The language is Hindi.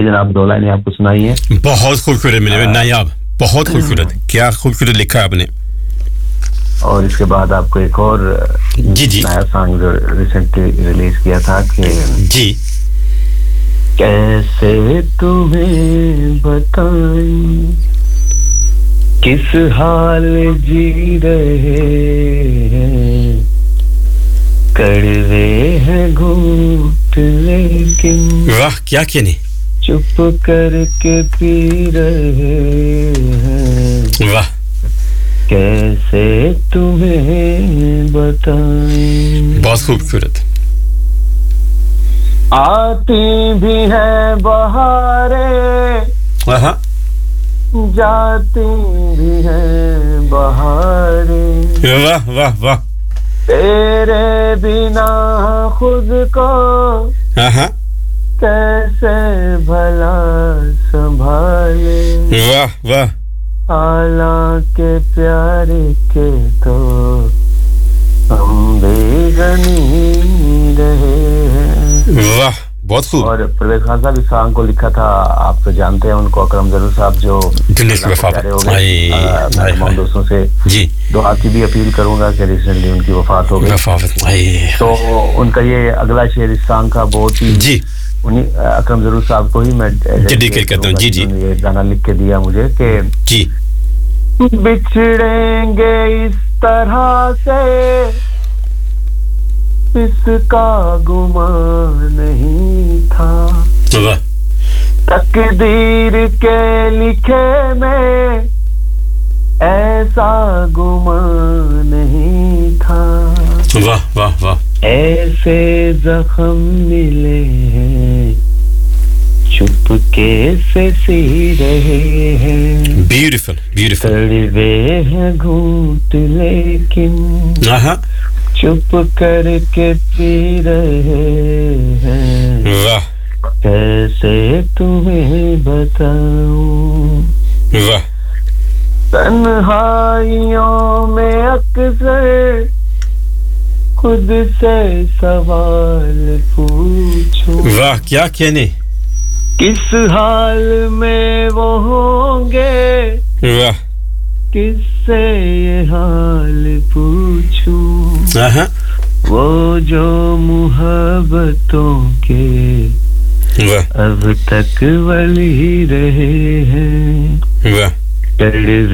जनाब दो लाइनें आपको सुनाई हैं बहुत खूबसूरत मिले नायाब बहुत खूबसूरत क्या खूबसूरत लिखा है आपने और इसके बाद आपको एक और जी नया सॉन्ग रिसेंटली रिलीज किया था कि जी कैसे तुम्हें बताएं किस हाल जी रहे हैं कड़वे हैं घूंट लेकिन वाह क्या कहने चुप करके पी रहे हैं वाह कैसे तुम्हें बताएं बहुत खूबसूरत आती भी है बहारें हाँ जाती भी है बहारें वाह वाह वाह तेरे बिना खुद को हाँ कैसे भला संभाले वाह वाह हालांकि प्यारे के तो हम बेगनी रहे हैं वाह बहुत खूब और परवेज खान साहब इस सॉन्ग को लिखा था आप तो जानते हैं उनको अकरम जरूर साहब जो दिनेश वफा मैं तमाम दोस्तों से जी दुआ की भी अपील करूंगा कि रिसेंटली उनकी वफात हो गई तो उनका ये अगला शेर इस सॉन्ग का बहुत ही जी उन्हीं अकरम जरूर साहब को ही मैं डेडिकेट करता हूं जी जी ये गाना लिख के दिया मुझे कि जी बिछड़ेंगे इस तरह से इसका गुमान नहीं था वाह तकदीर के लिखे में ऐसा गुमान नहीं था वाह वाह वाह ऐसे जख्म मिले हैं चुपके से सी रहे हैं ब्यूटीफुल ब्यूटीफुल कड़वे हैं घूंट लेकिन हाँ चुप करके पी रहे हैं वाह कैसे तुम्हें बताऊं वाह तन्हाइयों में अक्सर खुद से सवाल पूछूं वाह क्या कहने किस हाल में वो होंगे वाह किससे ये हाल पूछूं हाँ वो जो मुहब्बतों के वाह अब तक वली रहे हैं वाह